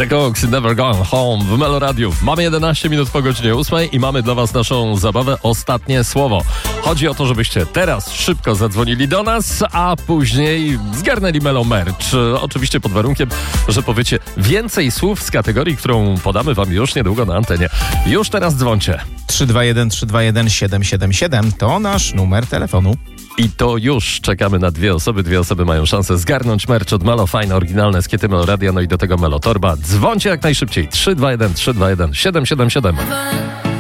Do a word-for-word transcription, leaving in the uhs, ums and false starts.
The Cooks Never Gone Home w Meloradiu. Mamy jedenaście minut po godzinie ósmej i mamy dla was naszą zabawę Ostatnie Słowo. Chodzi o to, żebyście teraz szybko zadzwonili do nas, a później zgarnęli Melo Merch. Oczywiście pod warunkiem, że powiecie więcej słów z kategorii, którą podamy wam już niedługo na antenie. Już teraz dzwońcie. trzy dwa jeden trzy dwa jeden siedem siedem siedem to nasz numer telefonu. I to już czekamy na dwie osoby. Dwie osoby mają szansę zgarnąć merch od Melo. Fajne, oryginalne skiety Meloradia, no i do tego Melo Torba. Dzwońcie jak najszybciej. trzy dwa jeden trzy dwa jeden siedem siedem siedem.